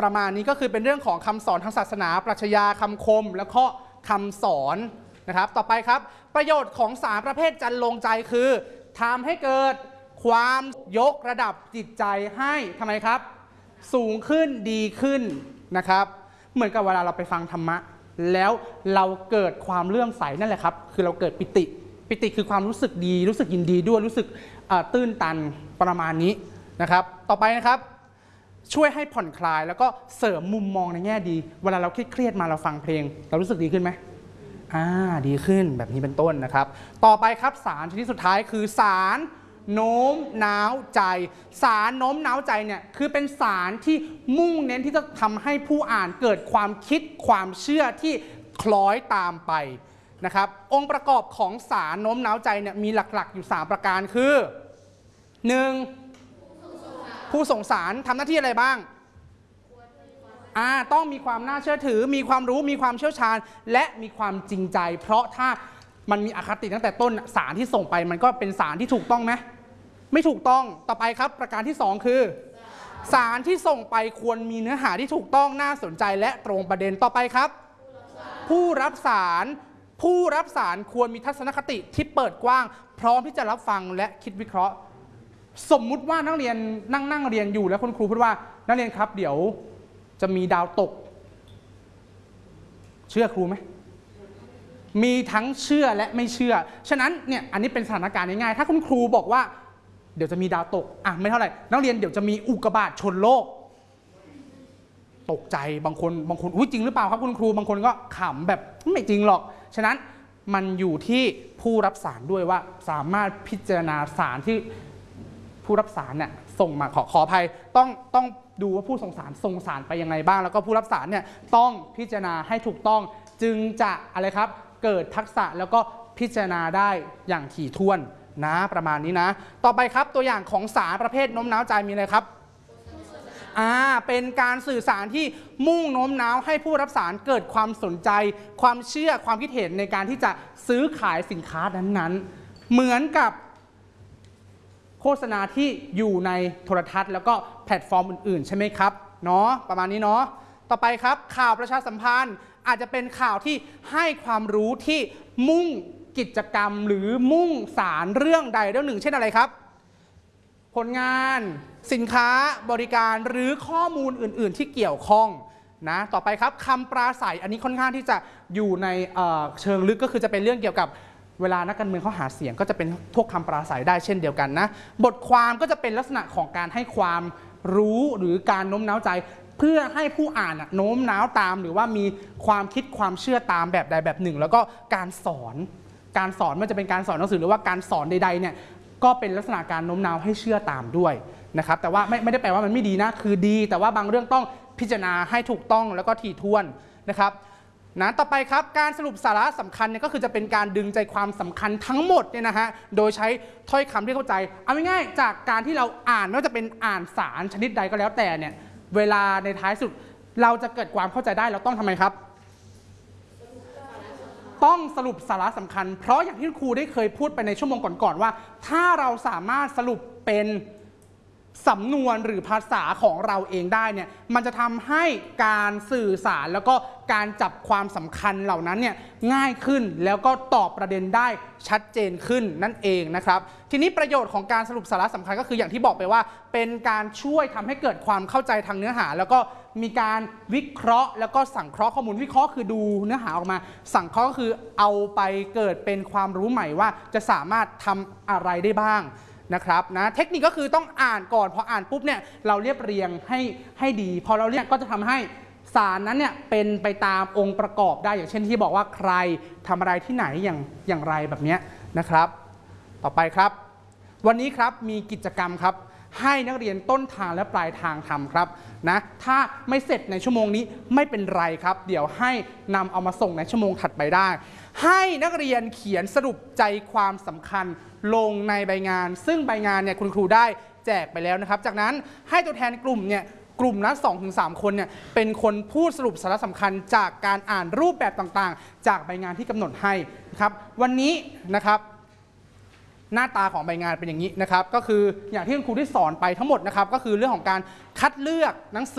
ประมาณนี้ก็คือเป็นเรื่องของคำสอนทางศาสนาปรัชญาคำคมแล้วก็คำสอนนะครับต่อไปครับประโยชน์ของสารประเภทจันลงใจคือทำให้เกิดความยกระดับจิตใจให้ทำไมครับสูงขึ้นดีขึ้นนะครับเหมือนกับเวลาเราไปฟังธรรมะแล้วเราเกิดความเลื่อมใสนั่นแหละครับคือเราเกิดปิติคือความรู้สึกดีรู้สึกยินดีด้วยรู้สึกตื้นตันประมาณนี้นะครับต่อไปนะครับช่วยให้ผ่อนคลายแล้วก็เสริมมุมมองในแง่ดีเวลาเราเครียดมาเราฟังเพลงเรารู้สึกดีขึ้นไหมดีขึ้นแบบนี้เป็นต้นนะครับต่อไปครับสารชนิดสุดท้ายคือสารโน้มน้าวใจสารโน้มน้าวใจเนี่ยคือเป็นสารที่มุ่งเน้นที่จะทำให้ผู้อ่านเกิดความคิดความเชื่อที่คล้อยตามไปนะครับองค์ประกอบของสารโน้มน้าวใจเนี่ยมีหลักๆอยู่3ประการคือ 1. ผู้ส่งสารทำหน้าที่อะไรบ้างต้องมีความน่าเชื่อถือมีความรู้มีความเชี่ยวชาญและมีความจริงใจเพราะถ้ามันมีอคติตั้งแต่ต้นสารที่ส่งไปมันก็เป็นสารที่ถูกต้องไหมไม่ถูกต้องต่อไปครับประการที่2คือสารที่ส่งไปควรมีเนื้อหาที่ถูกต้องน่าสนใจและตรงประเด็นต่อไปครับผู้รับสารควรมีทัศนคติที่เปิดกว้างพร้อมที่จะรับฟังและคิดวิเคราะห์สมมุติว่านักเรียนนั่งเรียนอยู่แล้วคุณครูพูดว่านักเรียนครับเดี๋ยวจะมีดาวตกเชื่อครูไหมมีทั้งเชื่อและไม่เชื่อฉะนั้นเนี่ยอันนี้เป็นสถานการณ์ง่ายๆถ้าคุณครูบอกว่าเดี๋ยวจะมีดาวตกไม่เท่าไหร่นักเรียนเดี๋ยวจะมีอุกกาบาตชนโลกตกใจบางคนจริงหรือเปล่าครับคุณครูบางคนก็ขำแบบไม่จริงหรอกฉะนั้นมันอยู่ที่ผู้รับสารด้วยว่าสามารถพิจารณาสารที่ผู้รับสารเนี่ยส่งมาขออภัยต้องดูว่าผู้ส่งสารไปยังไงบ้างแล้วก็ผู้รับสารเนี่ยต้องพิจารณาให้ถูกต้องจึงจะอะไรครับเกิดทักษะแล้วก็พิจารณาได้อย่างถี่ถ้วนนะประมาณนี้นะต่อไปครับตัวอย่างของสารประเภทโน้มน้าวใจมีอะไรครับเป็นการสื่อสารที่มุ่งโน้มน้าวให้ผู้รับสารเกิดความสนใจความเชื่อความคิดเห็นในการที่จะซื้อขายสินค้านั้นๆเหมือนกับโฆษณาที่อยู่ในโทรทัศน์แล้วก็แพลตฟอร์มอื่นๆใช่ไหมครับเนาะประมาณนี้เนาะต่อไปครับข่าวประชาสัมพันธ์อาจจะเป็นข่าวที่ให้ความรู้ที่มุ่งกิจกรรมหรือมุ่งสารเรื่องใดเรื่องหนึ่งเช่นอะไรครับผลงานสินค้าบริการหรือข้อมูลอื่นๆที่เกี่ยวข้องนะต่อไปครับคำปราศัยอันนี้ค่อนข้างที่จะอยู่ในเชิงลึกก็คือจะเป็นเรื่องเกี่ยวกับเวลานักการเมืองเขาหาเสียงก็จะเป็นพวกคำปราศัยได้เช่นเดียวกันนะบทความก็จะเป็นลักษณะของการให้ความรู้หรือการโน้มน้าวใจเพื่อให้ผู้อ่านโน้มน้าวตามหรือว่ามีความคิดความเชื่อตามแบบใดแบบหนึ่งแล้วก็การสอนไม่ว่าจะเป็นการสอนหนังสือหรือว่าการสอนใดๆเนี่ยก็เป็นลักษณะการโน้มน้าวให้เชื่อตามด้วยนะครับแต่ว่าไม่ได้แปลว่ามันไม่ดีนะคือดีแต่ว่าบางเรื่องต้องพิจารณาให้ถูกต้องแล้วก็ถี่ถ้วนนะครับต่อไปครับการสรุปสาระสำคัญเนี่ยก็คือจะเป็นการดึงใจความสำคัญทั้งหมดเนี่ยนะฮะโดยใช้ถ้อยคำที่เข้าใจเอาง่ายๆจากการที่เราอ่านไม่ว่าจะเป็นอ่านสารชนิดใดก็แล้วแต่เนี่ยเวลาในท้ายสุดเราจะเกิดความเข้าใจได้เราต้องทำไมครับต้องสรุปสาระสำคัญเพราะอย่างที่ครูได้เคยพูดไปในชั่วโมงก่อนๆว่าถ้าเราสามารถสรุปเป็นสำนวนหรือภาษาของเราเองได้เนี่ยมันจะทำให้การสื่อสารแล้วก็การจับความสำคัญเหล่านั้นเนี่ยง่ายขึ้นแล้วก็ตอบประเด็นได้ชัดเจนขึ้นนั่นเองนะครับทีนี้ประโยชน์ของการสรุปสาระสำคัญก็คืออย่างที่บอกไปว่าเป็นการช่วยทำให้เกิดความเข้าใจทางเนื้อหาแล้วก็มีการวิเคราะห์แล้วก็สังเคราะห์ข้อมูลวิเคราะห์คือดูเนื้อหาออกมาสังเคราะห์ก็คือเอาไปเกิดเป็นความรู้ใหม่ว่าจะสามารถทำอะไรได้บ้างนะครับเทคนิคก็คือต้องอ่านก่อนพออ่านปุ๊บเนี่ยเราเรียบเรียงให้ดีพอเราเรียกก็จะทำให้สารนั้นเนี่ยเป็นไปตามองค์ประกอบได้อย่างเช่นที่บอกว่าใครทำอะไรที่ไหนอย่างไรแบบนี้นะครับต่อไปครับวันนี้ครับมีกิจกรรมครับให้นักเรียนต้นทางและปลายทางทำครับถ้าไม่เสร็จในชั่วโมงนี้ไม่เป็นไรครับเดี๋ยวให้นำเอามาส่งในชั่วโมงถัดไปได้ให้นักเรียนเขียนสรุปใจความสำคัญลงในใบงานซึ่งใบงานเนี่ยคุณครูได้แจกไปแล้วนะครับจากนั้นให้ตัวแทนกลุ่มเนี่ยกลุ่มละ 2-3 คนเนี่ยเป็นคนพูดสรุปสาระสำคัญจากการอ่านรูปแบบต่างๆจากใบงานที่กำหนดให้นะครับวันนี้นะครับหน้าตาของใบงานเป็นอย่างนี้นะครับก็คืออย่างที่คุณครูได้สอนไปทั้งหมดนะครับก็คือเรื่องของการคัดเลือกหนังสือ